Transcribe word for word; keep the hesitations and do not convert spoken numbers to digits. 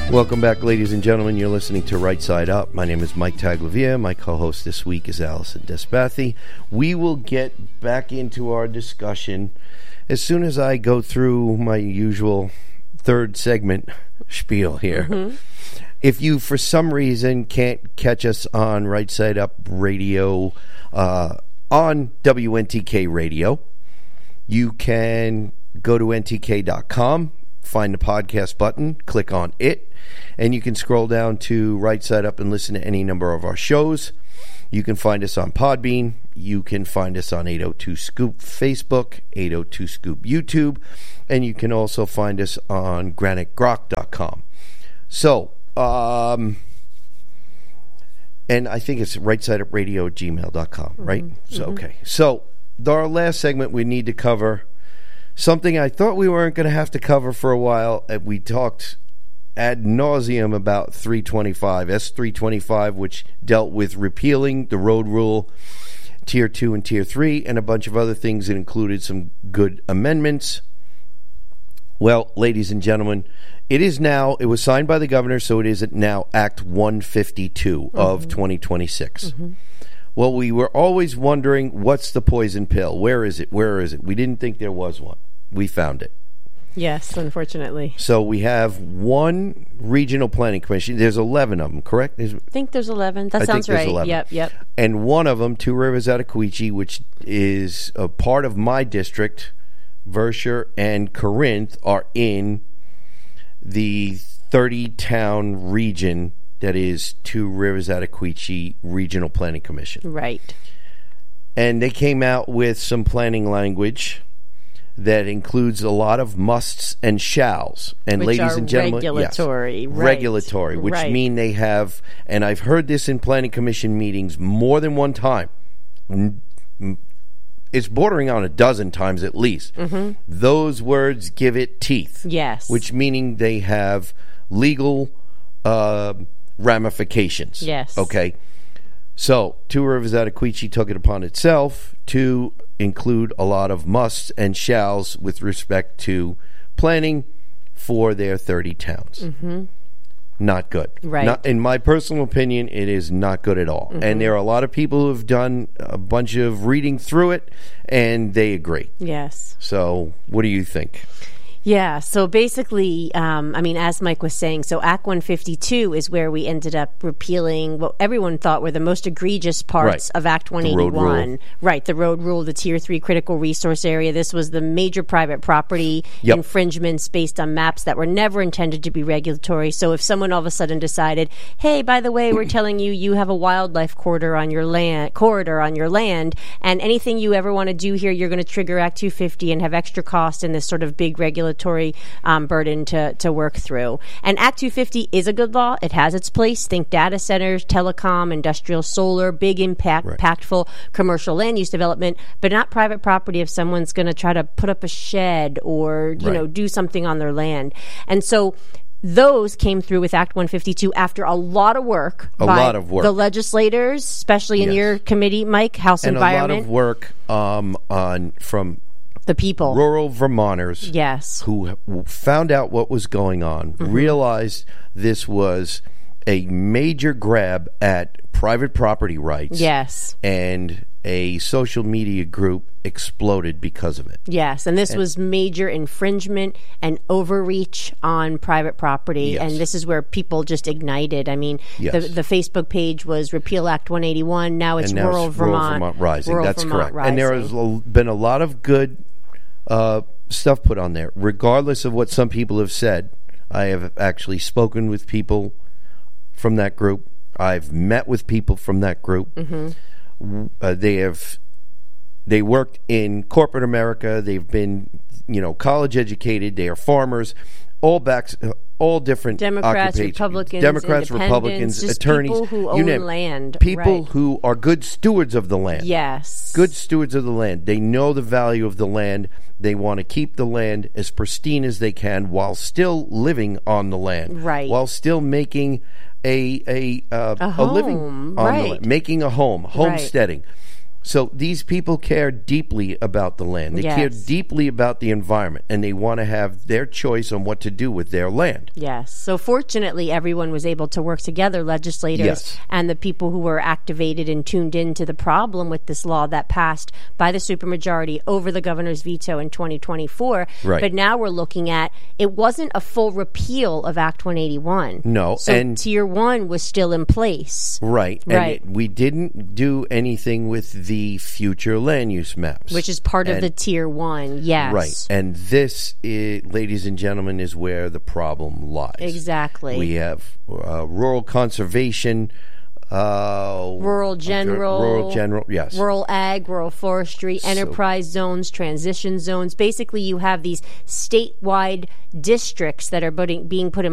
Welcome back, ladies and gentlemen. You're listening to Right Side Up. My name is Mike Taglavia. My co-host this week is Allison Despathi. We will get back into our discussion as soon as I go through my usual third segment spiel here. Mm-hmm. If you, for some reason, can't catch us on Right Side Up Radio, uh, on W N T K Radio, you can go to N T K dot com, find the podcast button, click on it, and you can scroll down to Right Side Up and listen to any number of our shows. You can find us on Podbean. You can find us on eight oh two Scoop Facebook, eight oh two Scoop YouTube, and you can also find us on granite grok dot com. So, um, and I think it's right side up radio at gmail dot com, right? Mm-hmm. So, okay. So, our last segment we need to cover something I thought we weren't going to have to cover for a while. We talked ad nauseum about three twenty-five, S three twenty-five, which dealt with repealing the road rule, Tier two and Tier three, and a bunch of other things that included some good amendments. Well, ladies and gentlemen, it is now, it was signed by the governor, so it is now Act one fifty-two mm-hmm. of twenty twenty-six. Mm-hmm. Well, we were always wondering, what's the poison pill? Where is it? Where is it? We didn't think there was one. We found it. Yes, unfortunately. So we have one regional planning commission. There's eleven of them, correct? There's, I think there's eleven. That I sounds think there's right. eleven. Yep, yep. And one of them, Two Rivers Adequachi, which is a part of my district, Vershire and Corinth, are in the thirty-town region that is Two Rivers Adequachi Regional Planning Commission. Right. And they came out with some planning language that includes a lot of musts and shalls. And which ladies are and gentlemen, regulatory, yes, right. regulatory, which right. mean they have, and I've heard this in planning commission meetings more than one time. It's bordering on a dozen times at least. Mm-hmm. Those words give it teeth. Yes. Which meaning they have legal uh, ramifications. Yes. Okay. So, Two Rivers Adequachi took it upon itself to include a lot of musts and shalls with respect to planning for their thirty towns. Mm-hmm. Not good. Right. Not, in my personal opinion, it is not good at all. Mm-hmm. And there are a lot of people who have done a bunch of reading through it, and they agree. Yes. So, what do you think? Yeah, so basically, um, I mean, as Mike was saying, so Act one fifty-two is where we ended up repealing what everyone thought were the most egregious parts right. of Act one eighty-one. Right, the road rule, the Tier three critical resource area. This was the major private property yep. infringements based on maps that were never intended to be regulatory. So if someone all of a sudden decided, hey, by the way, we're telling you you have a wildlife corridor on your land, corridor on your land, and anything you ever want to do here, you're going to trigger Act two fifty and have extra cost in this sort of big regulatory Um, burden to, to work through. And Act two fifty is a good law. It has its place. Think data centers, telecom, industrial solar, big impact, right. impactful commercial land use development, but not private property if someone's going to try to put up a shed or, you right. know, do something on their land. And so those came through with Act one fifty-two after a lot of work a by lot of work. the legislators, especially in yes. your committee, Mike, House and Environment. And a lot of work um, on from the people, rural Vermonters, yes, who found out what was going on, mm-hmm. realized this was a major grab at private property rights, yes, and a social media group exploded because of it. Yes, and this and, was major infringement and overreach on private property, yes. and this is where people just ignited. I mean, yes. the, the Facebook page was Repeal Act one eighty-one, now it's, now Rural, it's Vermont, Rural Vermont Rising. Rural That's Vermont correct. Rising. And there has been a lot of good uh, stuff put on there, regardless of what some people have said. I have actually spoken with people from that group. I've met with people from that group. Mm-hmm. Uh, they have they worked in corporate America. They've been, you know, college educated. They are farmers, all backs, all different Democrats, occupations. Republicans, Democrats, Republicans, just attorneys, people who you own name land, people right. who are good stewards of the land. Yes, good stewards of the land. They know the value of the land. They want to keep the land as pristine as they can while still living on the land, right? While still making a a uh, a, a home, living on right. the land, making a home, homesteading. Right. So these people care deeply about the land. They Yes. care deeply about the environment, and they want to have their choice on what to do with their land. Yes. So fortunately, everyone was able to work together, legislators Yes. and the people who were activated and tuned into the problem with this law that passed by the supermajority over the governor's veto in twenty twenty-four. Right. But now we're looking at, it wasn't a full repeal of Act one eighty-one. No, So and- Tier one was still in place. Right. Right. And it, we didn't do anything with the future land use maps. Which is part of And- the Tier one, yes. Right. And this, is, ladies and gentlemen, is where the problem lies. Exactly. We have uh, rural conservation, uh, Rural general, rural general, yes. rural ag, rural forestry, enterprise zones, transition zones. Basically, you have these statewide districts that are putting, being put in